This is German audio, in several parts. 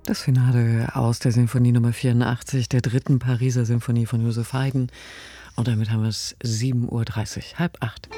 Das Finale aus der Sinfonie Nummer 84, der dritten Pariser Sinfonie von Joseph Haydn. Und damit haben wir es 7:30 Uhr, 7:30.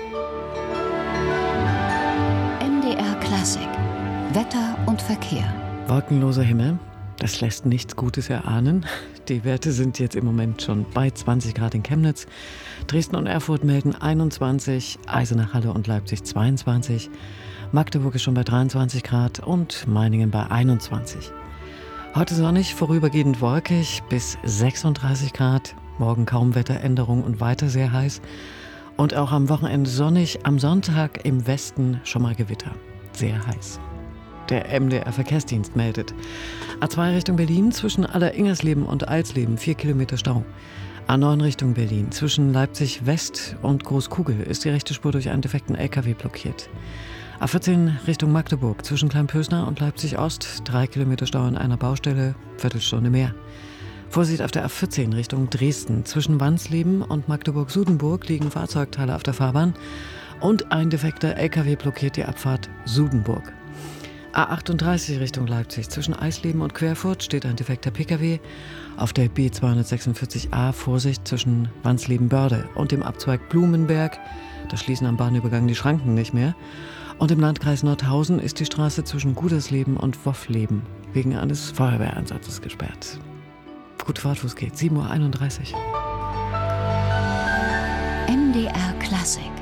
MDR Klassik. Wetter und Verkehr. Wolkenloser Himmel, das lässt nichts Gutes erahnen. Die Werte sind jetzt im Moment schon bei 20 Grad in Chemnitz. Dresden und Erfurt melden 21, Eisenach, Halle und Leipzig 22. Magdeburg ist schon bei 23 Grad und Meiningen bei 21. Heute sonnig, vorübergehend wolkig bis 36 Grad. Morgen kaum Wetteränderung und weiter sehr heiß. Und auch am Wochenende sonnig, am Sonntag im Westen schon mal Gewitter. Sehr heiß. Der MDR Verkehrsdienst meldet: A2 Richtung Berlin zwischen Aller-Ingersleben und Alsleben 4 Kilometer Stau. A9 Richtung Berlin zwischen Leipzig West und Großkugel ist die rechte Spur durch einen defekten LKW blockiert. A14 Richtung Magdeburg zwischen Kleinpösner und Leipzig Ost 3 Kilometer Stau an einer Baustelle, Viertelstunde mehr. Vorsicht auf der A14 Richtung Dresden zwischen Wansleben und Magdeburg-Sudenburg liegen Fahrzeugteile auf der Fahrbahn und ein defekter LKW blockiert die Abfahrt Sudenburg. A38 Richtung Leipzig zwischen Eisleben und Querfurt steht ein defekter PKW. Auf der B246a Vorsicht zwischen Wansleben-Börde und dem Abzweig Blumenberg. Da schließen am Bahnübergang die Schranken nicht mehr. Und im Landkreis Nordhausen ist die Straße zwischen Gudersleben und Woffleben wegen eines Feuerwehreinsatzes gesperrt. Gute Fahrt, wo es geht. 7:31 Uhr. MDR Klassik.